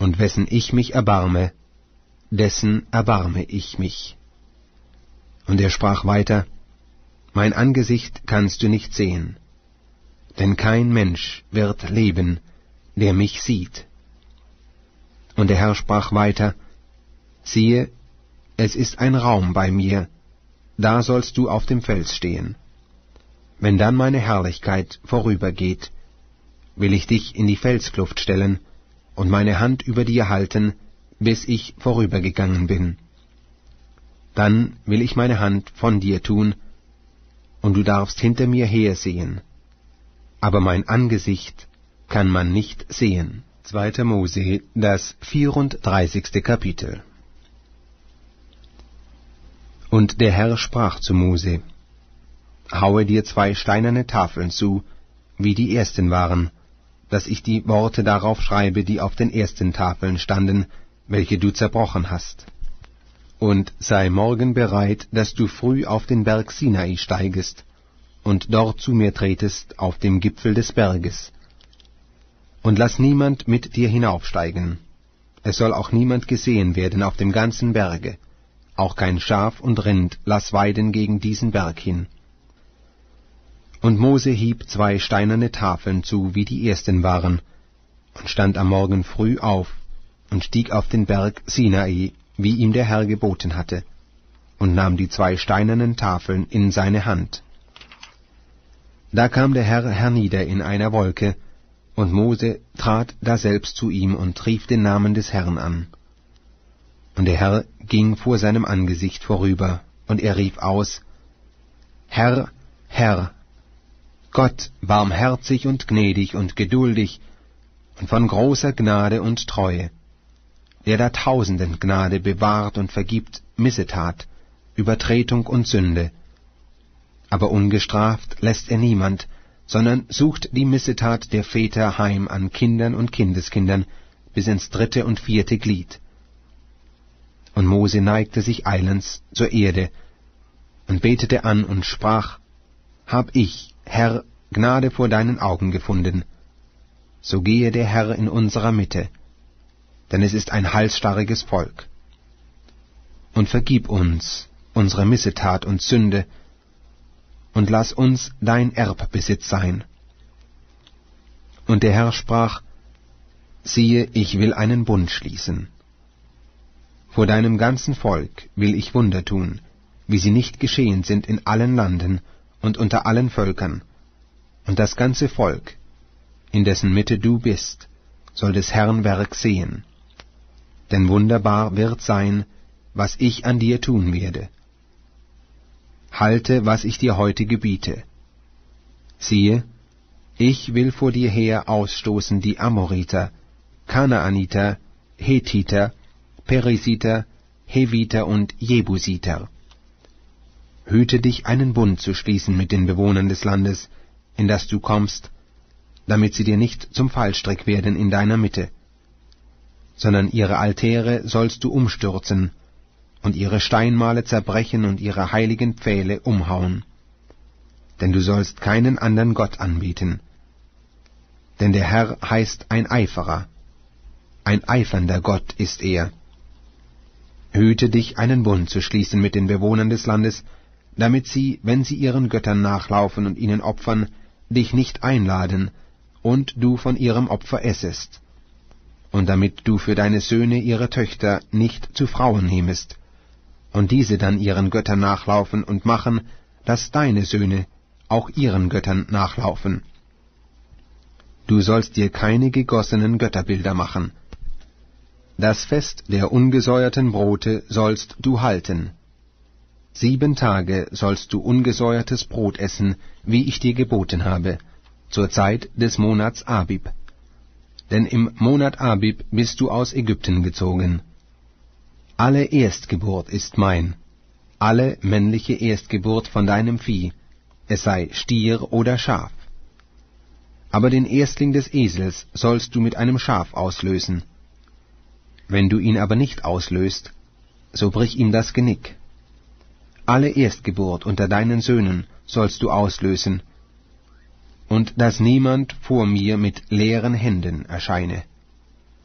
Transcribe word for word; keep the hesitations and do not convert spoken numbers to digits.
und wessen ich mich erbarme, dessen erbarme ich mich. Und er sprach weiter, mein Angesicht kannst du nicht sehen, denn kein Mensch wird leben, der mich sieht. Und der Herr sprach weiter, siehe, es ist ein Raum bei mir, da sollst du auf dem Fels stehen. Wenn dann meine Herrlichkeit vorübergeht, will ich dich in die Felskluft stellen und meine Hand über dir halten, bis ich vorübergegangen bin. Dann will ich meine Hand von dir tun, und du darfst hinter mir hersehen, aber mein Angesicht kann man nicht sehen. Zweiter Mose, das vierunddreißigste Kapitel. Und der Herr sprach zu Mose, haue dir zwei steinerne Tafeln zu, wie die ersten waren, dass ich die Worte darauf schreibe, die auf den ersten Tafeln standen, welche du zerbrochen hast. Und sei morgen bereit, dass du früh auf den Berg Sinai steigest und dort zu mir tretest auf dem Gipfel des Berges. Und lass niemand mit dir hinaufsteigen. Es soll auch niemand gesehen werden auf dem ganzen Berge, auch kein Schaf und Rind lass weiden gegen diesen Berg hin. Und Mose hieb zwei steinerne Tafeln zu, wie die ersten waren, und stand am Morgen früh auf und stieg auf den Berg Sinai, wie ihm der Herr geboten hatte, und nahm die zwei steinernen Tafeln in seine Hand. Da kam der Herr hernieder in einer Wolke, und Mose trat daselbst zu ihm und rief den Namen des Herrn an. Und der Herr ging vor seinem Angesicht vorüber, und er rief aus, Herr, Herr, Gott, barmherzig und gnädig und geduldig und von großer Gnade und Treue, der da Tausenden Gnade bewahrt und vergibt Missetat, Übertretung und Sünde. Aber ungestraft lässt er niemand, sondern sucht die Missetat der Väter heim an Kindern und Kindeskindern bis ins dritte und vierte Glied. Und Mose neigte sich eilends zur Erde und betete an und sprach, Hab ich, Herr, Gnade vor deinen Augen gefunden, so gehe der Herr in unserer Mitte, denn es ist ein halsstarriges Volk. Und vergib uns unsere Missetat und Sünde, und lass uns dein Erbbesitz sein. Und der Herr sprach, siehe, ich will einen Bund schließen. Vor deinem ganzen Volk will ich Wunder tun, wie sie nicht geschehen sind in allen Landen und unter allen Völkern. Und das ganze Volk, in dessen Mitte du bist, soll des Herrn Werk sehen. Denn wunderbar wird sein, was ich an dir tun werde. Halte, was ich dir heute gebiete. Siehe, ich will vor dir her ausstoßen die Amoriter, Kanaaniter, Hethiter, Perisiter, Heviter und Jebusiter. Hüte dich, einen Bund zu schließen mit den Bewohnern des Landes, in das du kommst, damit sie dir nicht zum Fallstrick werden in deiner Mitte, sondern ihre Altäre sollst du umstürzen und ihre Steinmale zerbrechen und ihre heiligen Pfähle umhauen. Denn du sollst keinen anderen Gott anbeten. Denn der Herr heißt ein Eiferer, ein eifernder Gott ist er. Hüte dich, einen Bund zu schließen mit den Bewohnern des Landes, damit sie, wenn sie ihren Göttern nachlaufen und ihnen opfern, dich nicht einladen, und du von ihrem Opfer essest, und damit du für deine Söhne ihre Töchter nicht zu Frauen nehmest, und diese dann ihren Göttern nachlaufen und machen, dass deine Söhne auch ihren Göttern nachlaufen. Du sollst dir keine gegossenen Götterbilder machen. Das Fest der ungesäuerten Brote sollst du halten. Sieben Tage sollst du ungesäuertes Brot essen, wie ich dir geboten habe, zur Zeit des Monats Abib. Denn im Monat Abib bist du aus Ägypten gezogen. Alle Erstgeburt ist mein, alle männliche Erstgeburt von deinem Vieh, es sei Stier oder Schaf. Aber den Erstling des Esels sollst du mit einem Schaf auslösen. Wenn du ihn aber nicht auslöst, so brich ihm das Genick. Alle Erstgeburt unter deinen Söhnen sollst du auslösen, und dass niemand vor mir mit leeren Händen erscheine.